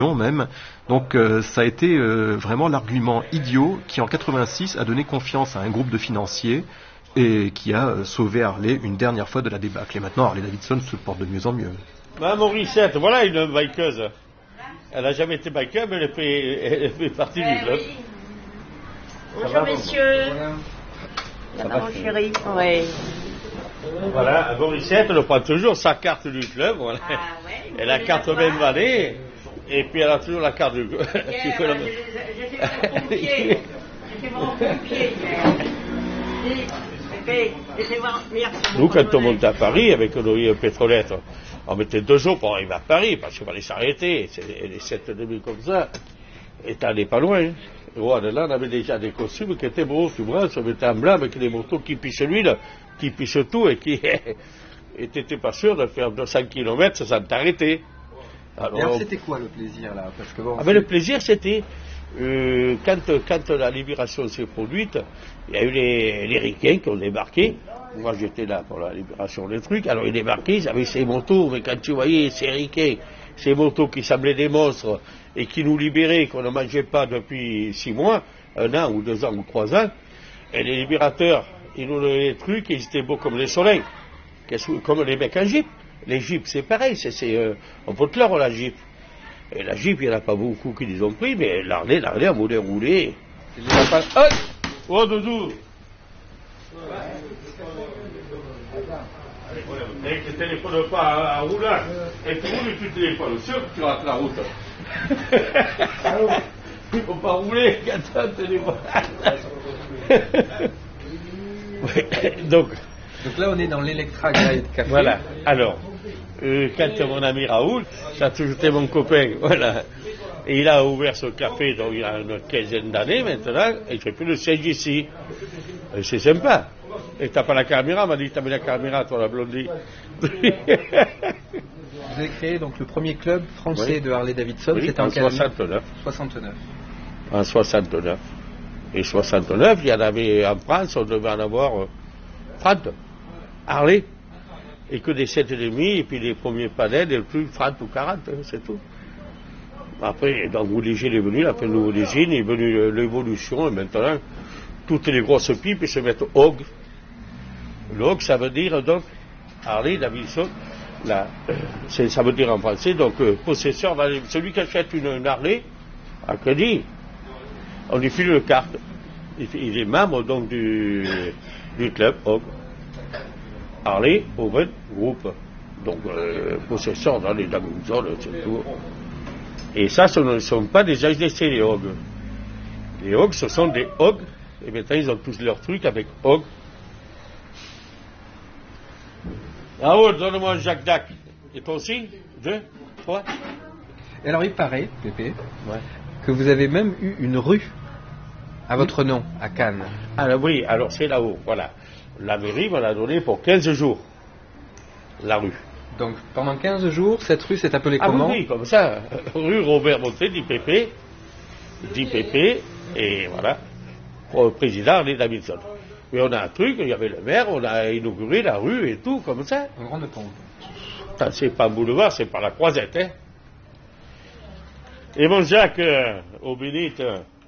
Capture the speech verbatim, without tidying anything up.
même. Donc euh, ça a été euh, vraiment l'argument idiot qui en quatre-vingt-six a donné confiance à un groupe de financiers et qui a euh, sauvé Harley une dernière fois de la débâcle. Et maintenant Harley Davidson se porte de mieux en mieux. Madame Morissette, voilà une bikeuse. Elle n'a jamais été biker, mais elle fait, elle fait partie eh du club. Oui. Bonjour messieurs. Ça va mon chéri. Oui. Voilà, Morissette, elle prend toujours sa carte du club. Voilà. Ah, ouais, elle a la carte même vallée. Et puis elle a toujours la carte du club. J'ai fait mon pompier. J'ai fait mon pompier. Nous, quand on monte à Paris avec nos pétrolettes, on mettait deux jours pour arriver à Paris, parce qu'il fallait s'arrêter. C'est les sept et demi comme ça. Et t'allais pas loin. Et voilà, là, on avait déjà des costumes qui étaient beaux, tu vois, on se mettait en blanc avec des motos qui pichent l'huile, qui pichent tout, et qui et t'étais pas sûr de faire deux cents kilomètres sans t'arrêter. Alors, alors c'était quoi le plaisir là? Parce que bon, ah ben, le plaisir c'était euh, quand, quand la libération s'est produite, il y a eu les, les ricains qui ont débarqué. Moi j'étais là pour la libération des trucs, alors ils débarquaient, ils avaient ces motos, mais quand tu voyais ces ricains, ces motos qui semblaient des monstres et qui nous libéraient, qu'on ne mangeait pas depuis six mois, un an ou deux ans ou trois ans, et les libérateurs, ils nous donnaient des trucs, ils étaient beaux comme les soleils, comme les mecs en Jeep. Les Jeeps, c'est pareil, c'est, c'est, euh, on peut te l'heure la Jeep. Et la Jeep, il n'y en a pas beaucoup qui les ont pris, mais l'Harley, l'Harley, on voulait rouler. Il n'y en a pas... Oh, oh doudou. Et tu ne téléphones pas à, à roulage. Et tu roules et tu téléphones. Sûr que tu rates la route. Il ne faut pas rouler quand tu téléphones. Donc... Donc là, on est dans l'Electra Glide Café. Voilà. Alors, euh, quand mon ami Raoul, ça a toujours été mon copain, voilà. Et il a ouvert ce café, donc il y a une quinzaine d'années maintenant, et j'ai fait le siège ici. Et c'est sympa. Et t'as pas la caméra, m'a dit, t'as mis la caméra, toi, la blondie. Vous avez créé donc le premier club français oui. de Harley Davidson, oui, c'était en, en soixante-neuf. soixante-neuf. En soixante-neuf. Et soixante-neuf, il y en avait en France, on devait en avoir euh, trente. Harley, et que des sept et demi, et puis les premiers panels, les plus trente ou quarante, hein, c'est tout. Après, donc, Woolligine est venu, la fin de Woolligine, est venue l'évolution, et maintenant, toutes les grosses pipes, ils se mettent Hog. Le Hog, ça veut dire, donc, Harley Davidson, là, c'est, ça veut dire en français, donc, euh, possesseur, celui qui achète une, une Harley, à crédit, on lui file une carte. Il, il est membre, donc, du, du club Hog. Harley Owen Group, donc euh, possesseur dans les Davidson, c'est tout. Et ça, ce ne sont pas des A G C, les Hog. Les Hog, ce sont des Hog, et maintenant ils ont tous leurs trucs avec Hog. Raoul, donne-moi un Jacques Dac. Et toi aussi? Deux? Trois? Et alors il paraît, Pépé, ouais. que vous avez même eu une rue à votre nom, à Cannes. Alors oui, alors c'est là-haut, voilà. La mairie me l'a donné pour quinze jours, la rue. Donc pendant quinze jours, cette rue s'est appelée ah, comment? Oui, comme ça, rue Robert Monté, d'I P P, d'I P P, et voilà, pour le président Harley Davidson. Mais on a un truc, il y avait le maire, on a inauguré la rue et tout, comme ça. En grande pompe. C'est pas un boulevard, c'est par la croisette, hein. Et mon Jacques, euh, au bénite,